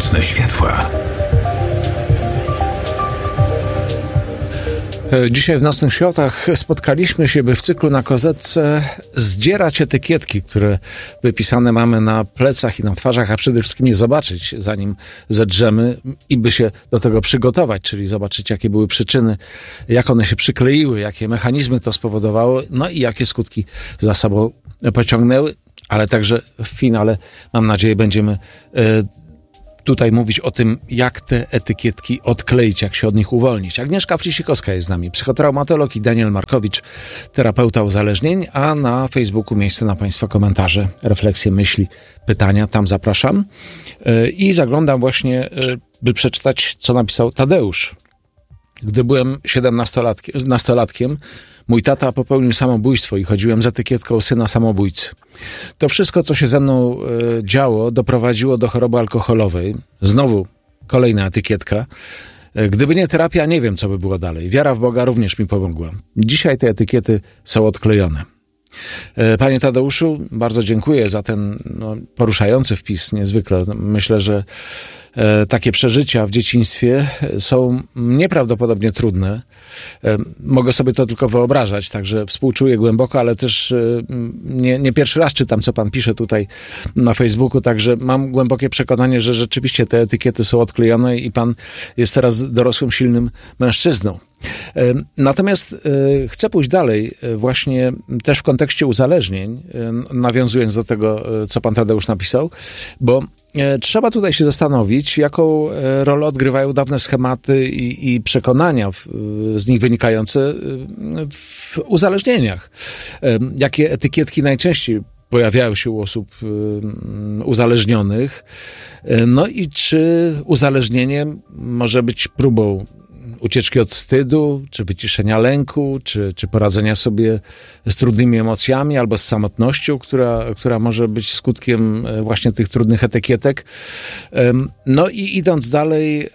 Nocne światła. Dzisiaj w Nocnych Światłach spotkaliśmy się, by w cyklu Na Kozetce zdzierać etykietki, które wypisane mamy na plecach i na twarzach, a przede wszystkim je zobaczyć, zanim zedrzemy i by się do tego przygotować, czyli zobaczyć, jakie były przyczyny, jak one się przykleiły, jakie mechanizmy to spowodowały, no i jakie skutki za sobą pociągnęły, ale także w finale, mam nadzieję, będziemy tutaj mówić o tym, jak te etykietki odkleić, jak się od nich uwolnić. Agnieszka Wcisikowska jest z nami, psychotraumatolog, i Daniel Markowicz, terapeuta uzależnień, a na Facebooku miejsce na Państwa komentarze, refleksje, myśli, pytania. Tam zapraszam. I zaglądam właśnie, by przeczytać, co napisał Tadeusz. Gdy byłem 17-latkiem, mój tata popełnił samobójstwo i chodziłem z etykietką syna samobójcy. To wszystko, co się ze mną działo, doprowadziło do choroby alkoholowej. Znowu kolejna etykietka. Gdyby nie terapia, nie wiem, co by było dalej. Wiara w Boga również mi pomogła. Dzisiaj te etykiety są odklejone. Panie Tadeuszu, bardzo dziękuję za ten poruszający wpis, niezwykle. Myślę, że takie przeżycia w dzieciństwie są nieprawdopodobnie trudne. Mogę sobie to tylko wyobrażać, także współczuję głęboko, ale też nie pierwszy raz czytam, co pan pisze tutaj na Facebooku, także mam głębokie przekonanie, że rzeczywiście te etykiety są odklejone i pan jest teraz dorosłym, silnym mężczyzną. Natomiast chcę pójść dalej, właśnie też w kontekście uzależnień, nawiązując do tego, co pan Tadeusz napisał, bo trzeba tutaj się zastanowić, jaką rolę odgrywają dawne schematy i przekonania z nich wynikające w uzależnieniach. Jakie etykietki najczęściej pojawiają się u osób uzależnionych. No i czy uzależnienie może być próbą ucieczki od wstydu, czy wyciszenia lęku, czy poradzenia sobie z trudnymi emocjami albo z samotnością, która może być skutkiem właśnie tych trudnych etykietek. No i idąc dalej,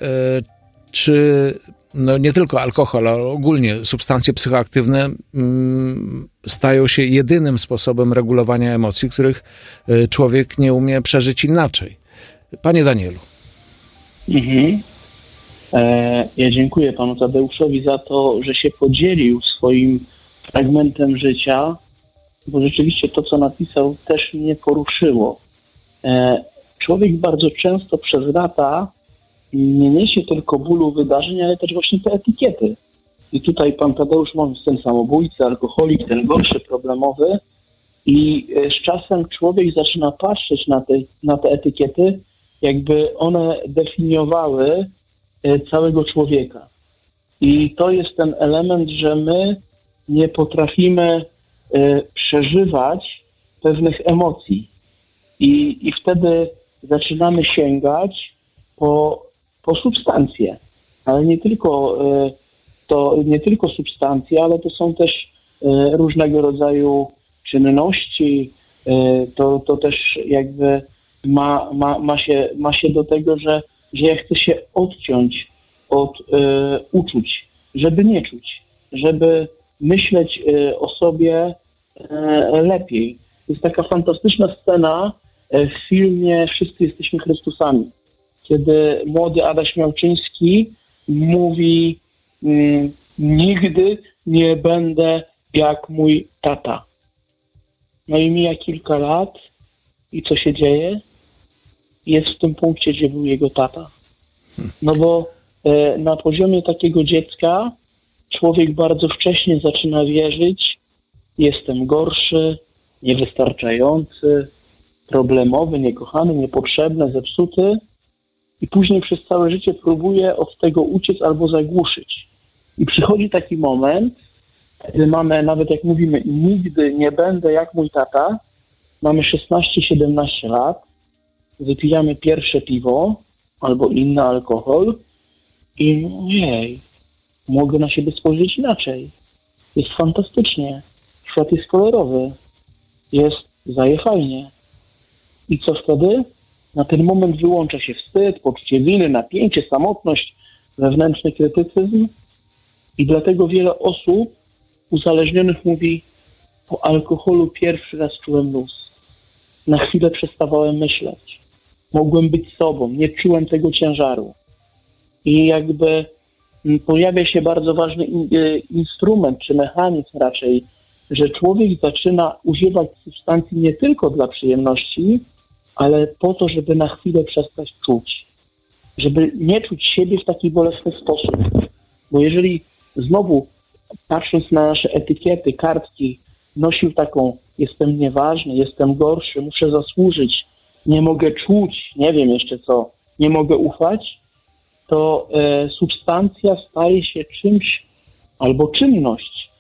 czy nie tylko alkohol, ale ogólnie substancje psychoaktywne stają się jedynym sposobem regulowania emocji, których człowiek nie umie przeżyć inaczej. Panie Danielu. Ja dziękuję panu Tadeuszowi za to, że się podzielił swoim fragmentem życia, bo rzeczywiście to, co napisał, też mnie poruszyło. Człowiek bardzo często przez lata nie niesie tylko bólu wydarzeń, ale też właśnie te etykiety. I tutaj pan Tadeusz mówi, ten samobójca, alkoholik, ten gorszy, problemowy. I z czasem człowiek zaczyna patrzeć na te etykiety, jakby one definiowały całego człowieka. I to jest ten element, że my nie potrafimy przeżywać pewnych emocji. I wtedy zaczynamy sięgać po substancje. Ale nie tylko substancje, ale to są też różnego rodzaju czynności. To też jakby ma się do tego, że ja chcę się odciąć od uczuć, żeby nie czuć, żeby myśleć o sobie lepiej. Jest taka fantastyczna scena w filmie Wszyscy jesteśmy Chrystusami, kiedy młody Adaś Miałczyński mówi: nigdy nie będę jak mój tata. No i mija kilka lat i co się dzieje? Jest w tym punkcie, gdzie był jego tata. No bo na poziomie takiego dziecka człowiek bardzo wcześnie zaczyna wierzyć: jestem gorszy, niewystarczający, problemowy, niekochany, niepotrzebny, zepsuty, i później przez całe życie próbuje od tego uciec albo zagłuszyć. I przychodzi taki moment, gdy mamy, nawet jak mówimy, nigdy nie będę jak mój tata, mamy 16-17 lat, wypijamy pierwsze piwo albo inny alkohol i jej, mogę na siebie spojrzeć inaczej. Jest fantastycznie, świat jest kolorowy, jest fajnie. I co wtedy? Na ten moment wyłącza się wstyd, poczucie winy, napięcie, samotność, wewnętrzny krytycyzm. I dlatego wiele osób uzależnionych mówi: po alkoholu pierwszy raz czułem luz. Na chwilę przestawałem myśleć. mogłem być sobą, nie czułem tego ciężaru. I jakby pojawia się bardzo ważny instrument, czy mechanizm raczej, że człowiek zaczyna używać substancji nie tylko dla przyjemności, ale po to, żeby na chwilę przestać czuć. Żeby nie czuć siebie w taki bolesny sposób. Bo jeżeli znowu, patrząc na nasze etykiety, kartki, nosił taką: jestem nieważny, jestem gorszy, muszę zasłużyć, nie mogę czuć, nie wiem jeszcze co, nie mogę ufać, to substancja staje się czymś, albo czynność